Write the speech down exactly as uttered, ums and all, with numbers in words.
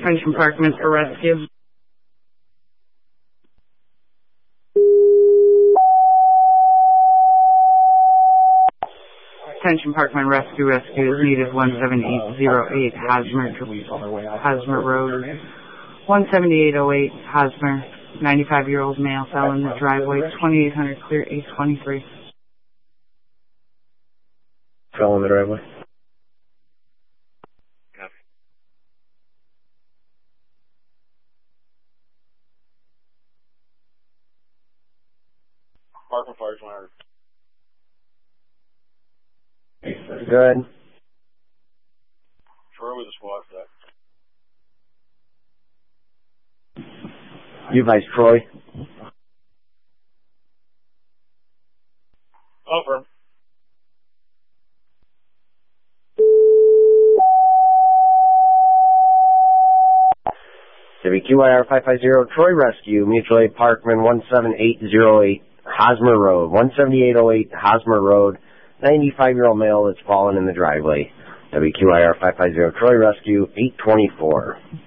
Attention Parkman for rescue. Attention Parkman rescue, rescue is needed. one seven eight zero eight Hosmer, Hosmer Road. one seven eight oh eight Hosmer. ninety-five-year-old male fell in the driveway. twenty-eight hundred clear eight twenty-three. Fell in the driveway. Parkman Fire one hundred. Good. Troy with the squad for that. You advise Troy. Over. W Q I R five five zero Troy Rescue, Mutual Aid Parkman one seven eight zero eight Hosmer Road. one seven eight oh eight Hosmer Road. ninety-five-year-old male that's fallen in the driveway. W Q I R five five zero Troy Rescue, eight twenty-four.